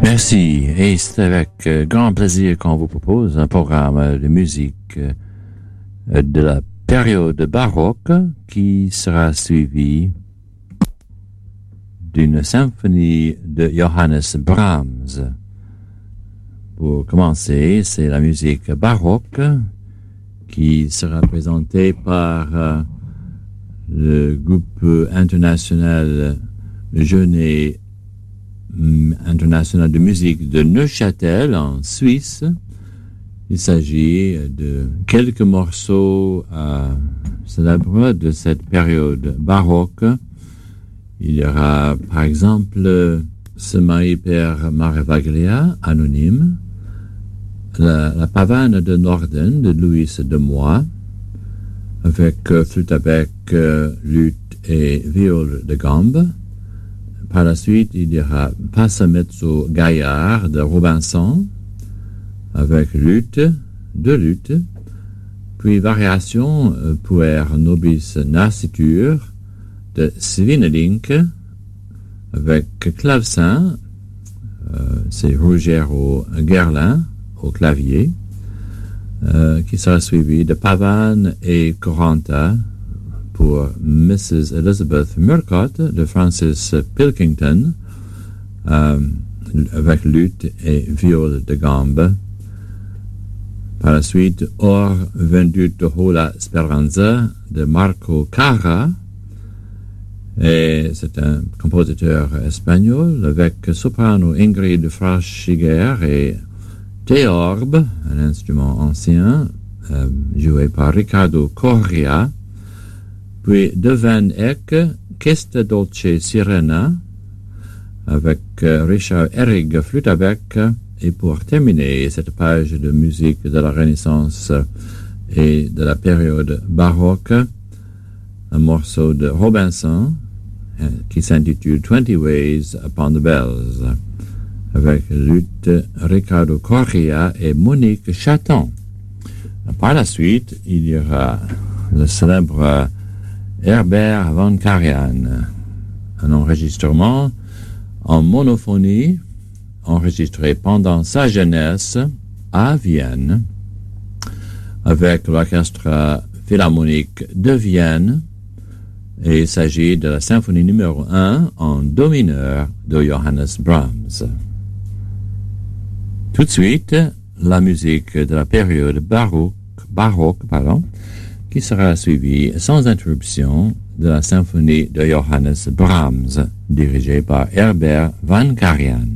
Merci. Et c'est avec grand plaisir qu'on vous propose un programme de musique de la période baroque qui sera suivi d'une symphonie de Johannes Brahms. Pour commencer, c'est la musique baroque qui sera présentée par le groupe international Genet international de musique de Neuchâtel en Suisse. Il s'agit de quelques morceaux célèbres de cette période baroque. Il y aura par exemple Semae per Maravaglia, anonyme, la pavane de Norden de Louis de Moy, avec flûte à bec, luth et viole de gambe. Par la suite, il y aura Passamezzo Gaillard de Robinson, avec luth, deux luths, puis Variation Puer Nobis Nascitur de Svinelink, avec clavecin, c'est Ruggiero Gerlin au clavier, qui sera suivi de Pavane et Coranta pour Mrs. Elizabeth Murcott de Francis Pilkington, avec luth et viole de gambe. Par la suite, Or venduto la speranza de Marco Cara, et c'est un compositeur espagnol, avec soprano Ingrid Fraschiger et Theorbe, un instrument ancien, joué par Riccardo Correa. Puis de Van Eyck, Questa Dolce Sirena, avec Richard Herrig, flûte à bec. Et pour terminer cette page de musique de la Renaissance et de la période baroque, un morceau de Robinson qui s'intitule 20 Ways Upon the Bells, avec luth Riccardo Correa et Monique Chaton. Par la suite, il y aura le célèbre Herbert von Karajan, un enregistrement en monophonie enregistré pendant sa jeunesse à Vienne avec l'orchestre philharmonique de Vienne, et il s'agit de la symphonie numéro 1 en do mineur de Johannes Brahms. Tout de suite, la musique de la période baroque, qui sera suivie sans interruption de la symphonie de Johannes Brahms, dirigée par Herbert von Karajan.